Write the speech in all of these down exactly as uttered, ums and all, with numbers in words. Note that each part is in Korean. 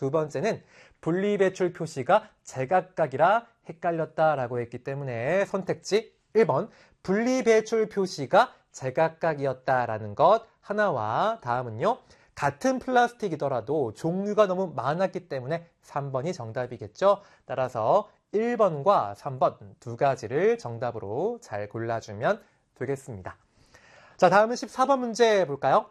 두 번째는 분리배출 표시가 제각각이라 헷갈렸다라고 했기 때문에 선택지 일 번 분리배출 표시가 제각각이었다라는 것 하나와 다음은요. 같은 플라스틱이더라도 종류가 너무 많았기 때문에 삼 번이 정답이겠죠. 따라서 일 번과 삼 번 두 가지를 정답으로 잘 골라주면 되겠습니다. 자, 다음은 십사 번 문제 볼까요?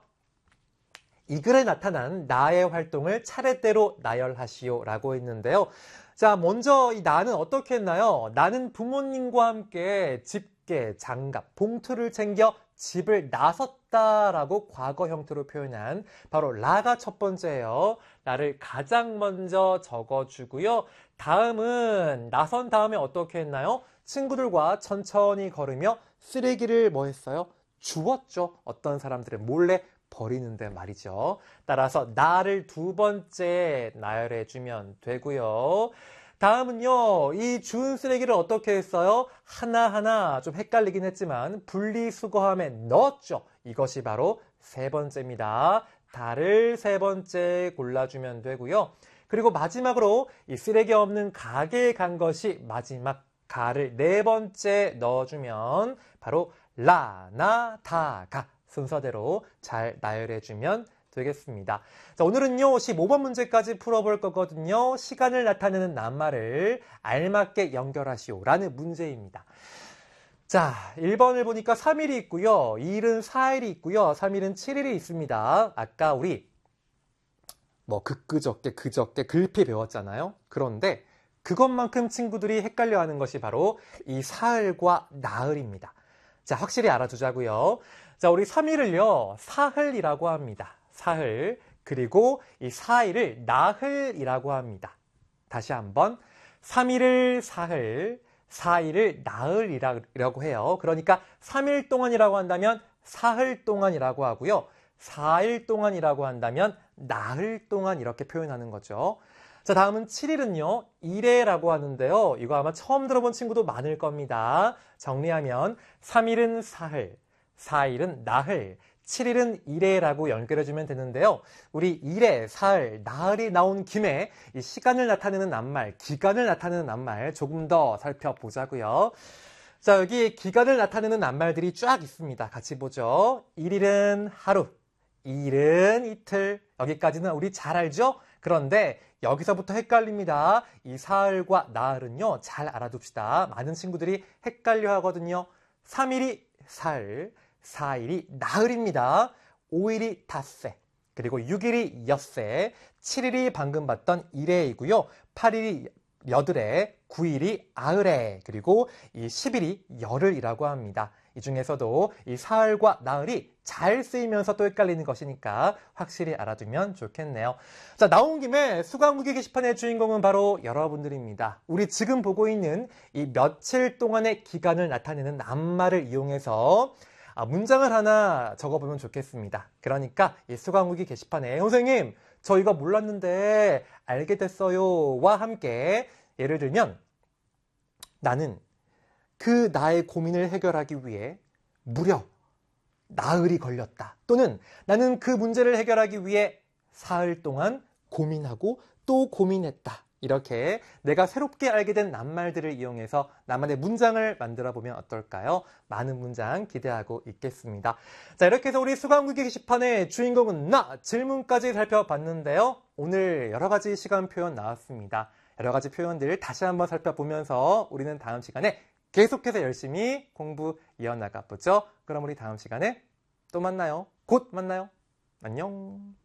이 글에 나타난 나의 활동을 차례대로 나열하시오 라고 했는데요. 자, 먼저 이 나는 어떻게 했나요? 나는 부모님과 함께 집게, 장갑, 봉투를 챙겨 집을 나섰다라고 과거 형태로 표현한 바로 라가 첫 번째예요. 나를 가장 먼저 적어주고요. 다음은 나선 다음에 어떻게 했나요? 친구들과 천천히 걸으며 쓰레기를 뭐 했어요? 주웠죠. 어떤 사람들은 몰래 버리는데 말이죠. 따라서 나를 두 번째 나열해 주면 되고요. 다음은요. 이 주운 쓰레기를 어떻게 했어요? 하나하나 좀 헷갈리긴 했지만 분리수거함에 넣었죠. 이것이 바로 세 번째입니다. 다를 세 번째 골라주면 되고요. 그리고 마지막으로 이 쓰레기 없는 가게에 간 것이 마지막 가를 네 번째 넣어주면 바로 라, 나, 다, 가 순서대로 잘 나열해주면 되겠습니다. 자, 오늘은요, 십오 번 문제까지 풀어볼 거거든요. 시간을 나타내는 낱말을 알맞게 연결하시오 라는 문제입니다. 자, 일 번을 보니까 삼 일이 있고요. 이 일은 사 일이 있고요. 삼 일은 칠 일이 있습니다. 아까 우리 뭐 그끄적게 그저께 글피 배웠잖아요. 그런데 그것만큼 친구들이 헷갈려하는 것이 바로 이 사흘과 나흘입니다. 자, 확실히 알아두자고요. 자, 우리 삼 일을요, 사흘이라고 합니다. 사흘. 그리고 이 사 일을 나흘이라고 합니다. 다시 한번. 삼 일을 사흘, 사 일을 나흘이라고 해요. 그러니까 삼 일 동안이라고 한다면 사흘 동안이라고 하고요. 사 일 동안이라고 한다면 나흘 동안 이렇게 표현하는 거죠. 자, 다음은 칠 일은요, 일회라고 하는데요. 이거 아마 처음 들어본 친구도 많을 겁니다. 정리하면 삼 일은 사흘, 사 일은 나흘, 칠 일은 일회라고 연결해주면 되는데요. 우리 일회, 사흘, 나흘이 나온 김에 이 시간을 나타내는 낱말, 기간을 나타내는 낱말 조금 더 살펴보자고요. 자, 여기 기간을 나타내는 낱말들이 쫙 있습니다. 같이 보죠. 일 일은 하루, 이 일은 이틀, 여기까지는 우리 잘 알죠? 그런데 여기서부터 헷갈립니다. 이 사흘과 나흘은요, 잘 알아둡시다. 많은 친구들이 헷갈려 하거든요. 삼 일이 사흘, 사 일이 나흘입니다. 오 일이 닷새, 그리고 육 일이 엿새, 칠 일이 방금 봤던 일회이고요. 팔 일이 여드레, 구 일이 아흘에, 그리고 이 십 일이 열흘이라고 합니다. 이 중에서도 이 사흘과 나흘이 잘 쓰이면서 또 헷갈리는 것이니까 확실히 알아두면 좋겠네요. 자, 나온 김에 수강무기 게시판의 주인공은 바로 여러분들입니다. 우리 지금 보고 있는 이 며칠 동안의 기간을 나타내는 낱말을 이용해서 문장을 하나 적어보면 좋겠습니다. 그러니까 이 수강무기 게시판에 선생님, 저 이거 몰랐는데 알게 됐어요와 함께 예를 들면 나는 그 나의 고민을 해결하기 위해 무려 나흘이 걸렸다. 또는 나는 그 문제를 해결하기 위해 사흘 동안 고민하고 또 고민했다. 이렇게 내가 새롭게 알게 된 낱말들을 이용해서 나만의 문장을 만들어 보면 어떨까요? 많은 문장 기대하고 있겠습니다. 자, 이렇게 해서 우리 수강무기 게시판의 주인공은 나! 질문까지 살펴봤는데요. 오늘 여러 가지 시간 표현 나왔습니다. 여러 가지 표현들 다시 한번 살펴보면서 우리는 다음 시간에 계속해서 열심히 공부 이어나가 보죠. 그럼 우리 다음 시간에 또 만나요. 곧 만나요. 안녕.